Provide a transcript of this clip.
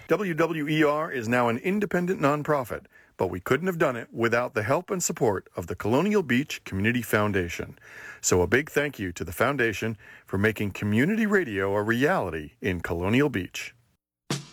WWER is now an independent nonprofit, but we couldn't have done it without the help and support of the Colonial Beach Community Foundation. So a big thank you to the foundation for making community radio a reality in Colonial Beach.